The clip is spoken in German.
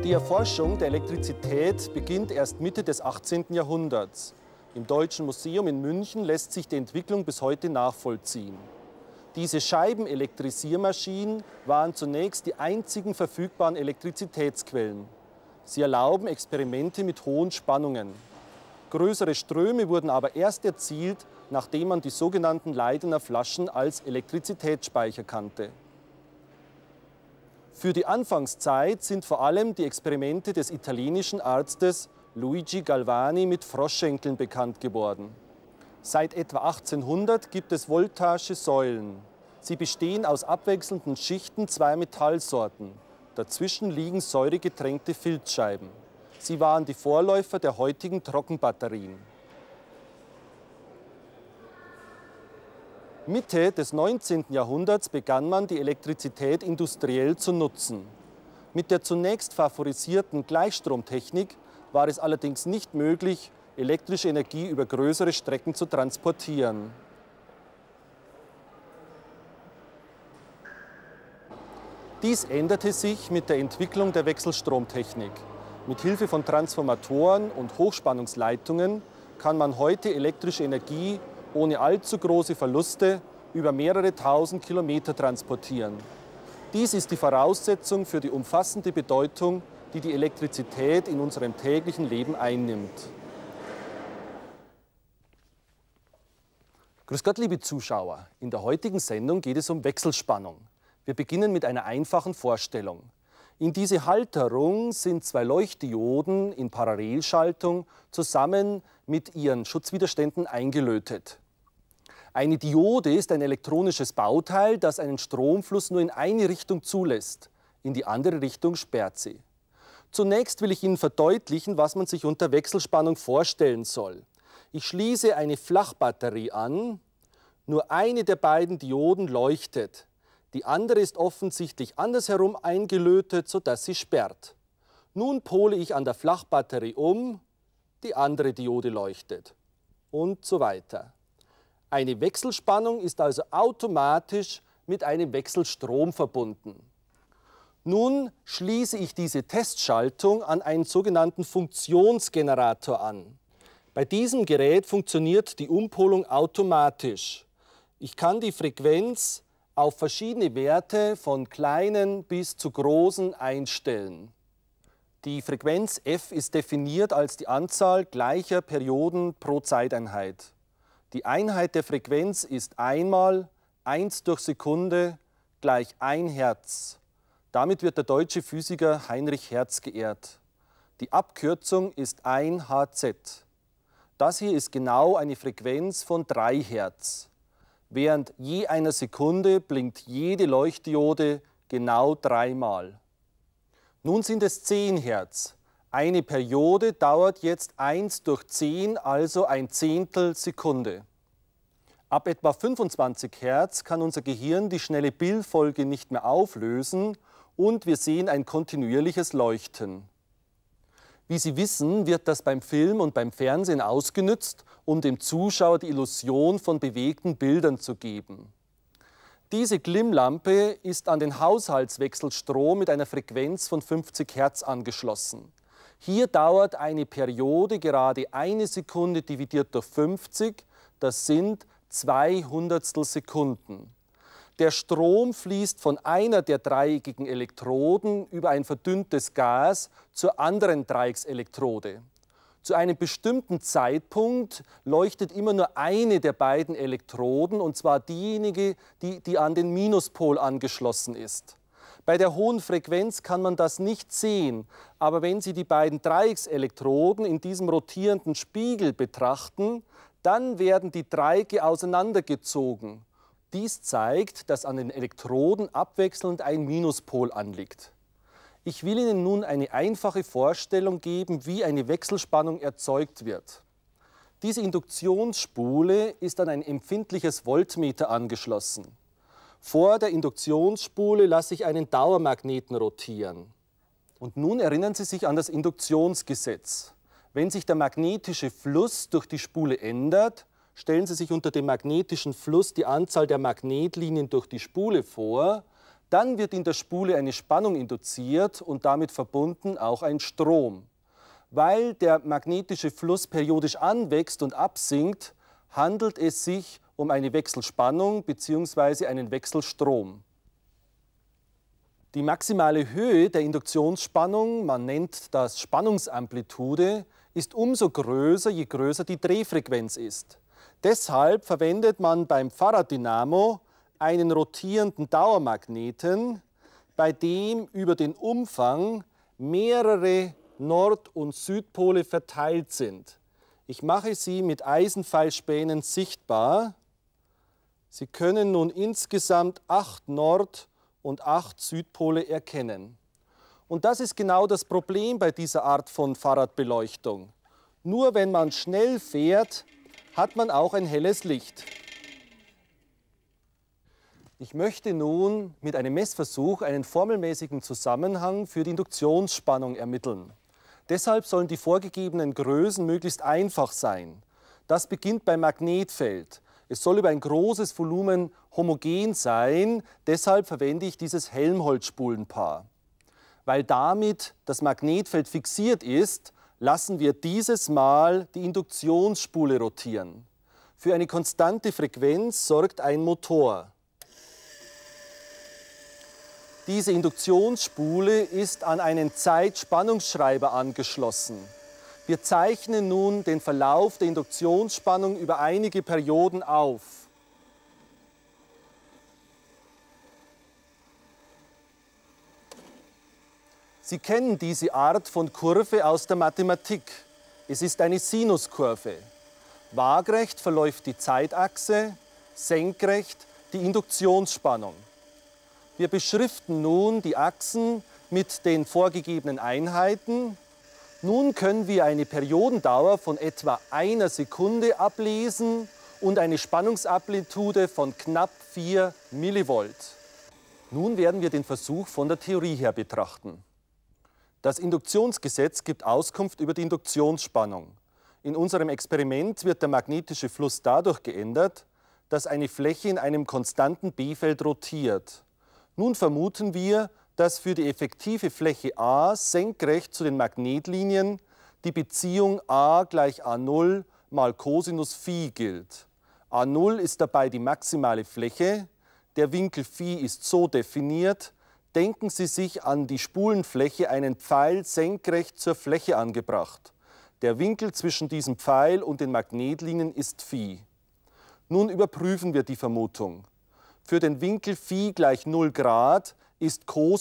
Die Erforschung der Elektrizität beginnt erst Mitte des 18. Jahrhunderts. Im Deutschen Museum in München lässt sich die Entwicklung bis heute nachvollziehen. Diese Scheibenelektrisiermaschinen waren zunächst die einzigen verfügbaren Elektrizitätsquellen. Sie erlauben Experimente mit hohen Spannungen. Größere Ströme wurden aber erst erzielt, nachdem man die sogenannten Leidener Flaschen als Elektrizitätsspeicher kannte. Für die Anfangszeit sind vor allem die Experimente des italienischen Arztes Luigi Galvani mit Froschschenkeln bekannt geworden. Seit etwa 1800 gibt es Voltasche Säulen. Sie bestehen aus abwechselnden Schichten zweier Metallsorten. Dazwischen liegen säuregetränkte Filzscheiben. Sie waren die Vorläufer der heutigen Trockenbatterien. Mitte des 19. Jahrhunderts begann man, die Elektrizität industriell zu nutzen. Mit der zunächst favorisierten Gleichstromtechnik war es allerdings nicht möglich, elektrische Energie über größere Strecken zu transportieren. Dies änderte sich mit der Entwicklung der Wechselstromtechnik. Mit Hilfe von Transformatoren und Hochspannungsleitungen kann man heute elektrische Energie ohne allzu große Verluste über mehrere tausend Kilometer transportieren. Dies ist die Voraussetzung für die umfassende Bedeutung, die die Elektrizität in unserem täglichen Leben einnimmt. Grüß Gott, liebe Zuschauer. In der heutigen Sendung geht es um Wechselspannung. Wir beginnen mit einer einfachen Vorstellung. In diese Halterung sind zwei Leuchtdioden in Parallelschaltung zusammen mit ihren Schutzwiderständen eingelötet. Eine Diode ist ein elektronisches Bauteil, das einen Stromfluss nur in eine Richtung zulässt. In die andere Richtung sperrt sie. Zunächst will ich Ihnen verdeutlichen, was man sich unter Wechselspannung vorstellen soll. Ich schließe eine Flachbatterie an. Nur eine der beiden Dioden leuchtet. Die andere ist offensichtlich andersherum eingelötet, sodass sie sperrt. Nun pole ich an der Flachbatterie um, die andere Diode leuchtet und so weiter. Eine Wechselspannung ist also automatisch mit einem Wechselstrom verbunden. Nun schließe ich diese Testschaltung an einen sogenannten Funktionsgenerator an. Bei diesem Gerät funktioniert die Umpolung automatisch. Ich kann die Frequenz auf verschiedene Werte von kleinen bis zu großen einstellen. Die Frequenz f ist definiert als die Anzahl gleicher Perioden pro Zeiteinheit. Die Einheit der Frequenz ist einmal 1 durch Sekunde gleich 1 Hertz. Damit wird der deutsche Physiker Heinrich Hertz geehrt. Die Abkürzung ist 1 Hz. Das hier ist genau eine Frequenz von 3 Hertz. Während je einer Sekunde blinkt jede Leuchtdiode genau 3-mal. Nun sind es 10 Hertz. Eine Periode dauert jetzt 1 durch 10, also ein Zehntel Sekunde. Ab etwa 25 Hertz kann unser Gehirn die schnelle Bildfolge nicht mehr auflösen und wir sehen ein kontinuierliches Leuchten. Wie Sie wissen, wird das beim Film und beim Fernsehen ausgenutzt, um dem Zuschauer die Illusion von bewegten Bildern zu geben. Diese Glimmlampe ist an den Haushaltswechselstrom mit einer Frequenz von 50 Hertz angeschlossen. Hier dauert eine Periode gerade eine Sekunde dividiert durch 50, das sind 2 Hundertstel Sekunden. Der Strom fließt von einer der dreieckigen Elektroden über ein verdünntes Gas zur anderen Dreieckselektrode. Zu einem bestimmten Zeitpunkt leuchtet immer nur eine der beiden Elektroden, und zwar diejenige, die an den Minuspol angeschlossen ist. Bei der hohen Frequenz kann man das nicht sehen, aber wenn Sie die beiden Dreieckselektroden in diesem rotierenden Spiegel betrachten, dann werden die Dreiecke auseinandergezogen. Dies zeigt, dass an den Elektroden abwechselnd ein Minuspol anliegt. Ich will Ihnen nun eine einfache Vorstellung geben, wie eine Wechselspannung erzeugt wird. Diese Induktionsspule ist an ein empfindliches Voltmeter angeschlossen. Vor der Induktionsspule lasse ich einen Dauermagneten rotieren. Und nun erinnern Sie sich an das Induktionsgesetz. Wenn sich der magnetische Fluss durch die Spule ändert, stellen Sie sich unter dem magnetischen Fluss die Anzahl der Magnetlinien durch die Spule vor, Dann wird in der Spule eine Spannung induziert und damit verbunden auch ein Strom. Weil der magnetische Fluss periodisch anwächst und absinkt, handelt es sich um eine Wechselspannung bzw. einen Wechselstrom. Die maximale Höhe der Induktionsspannung, man nennt das Spannungsamplitude, ist umso größer, je größer die Drehfrequenz ist. Deshalb verwendet man beim Faraddynamo einen rotierenden Dauermagneten, bei dem über den Umfang mehrere Nord- und Südpole verteilt sind. Ich mache sie mit Eisenpfeilspänen sichtbar. Sie können nun insgesamt 8 Nord- und 8 Südpole erkennen. Und das ist genau das Problem bei dieser Art von Fahrradbeleuchtung. Nur wenn man schnell fährt, hat man auch ein helles Licht. Ich möchte nun mit einem Messversuch einen formelmäßigen Zusammenhang für die Induktionsspannung ermitteln. Deshalb sollen die vorgegebenen Größen möglichst einfach sein. Das beginnt beim Magnetfeld. Es soll über ein großes Volumen homogen sein, deshalb verwende ich dieses Helmholtz-Spulenpaar. Weil damit das Magnetfeld fixiert ist, lassen wir dieses Mal die Induktionsspule rotieren. Für eine konstante Frequenz sorgt ein Motor. Diese Induktionsspule ist an einen Zeitspannungsschreiber angeschlossen. Wir zeichnen nun den Verlauf der Induktionsspannung über einige Perioden auf. Sie kennen diese Art von Kurve aus der Mathematik. Es ist eine Sinuskurve. Waagrecht verläuft die Zeitachse, senkrecht die Induktionsspannung. Wir beschriften nun die Achsen mit den vorgegebenen Einheiten. Nun können wir eine Periodendauer von etwa 1 Sekunde ablesen und eine Spannungsamplitude von knapp 4 Millivolt. Nun werden wir den Versuch von der Theorie her betrachten. Das Induktionsgesetz gibt Auskunft über die Induktionsspannung. In unserem Experiment wird der magnetische Fluss dadurch geändert, dass eine Fläche in einem konstanten B-Feld rotiert. Nun vermuten wir, dass für die effektive Fläche A senkrecht zu den Magnetlinien die Beziehung A gleich A0 mal Cosinus Phi gilt. A0 ist dabei die maximale Fläche, der Winkel Phi ist so definiert. Denken Sie sich an die Spulenfläche einen Pfeil senkrecht zur Fläche angebracht. Der Winkel zwischen diesem Pfeil und den Magnetlinien ist Phi. Nun überprüfen wir die Vermutung. Für den Winkel Phi gleich 0 Grad ist Cosinus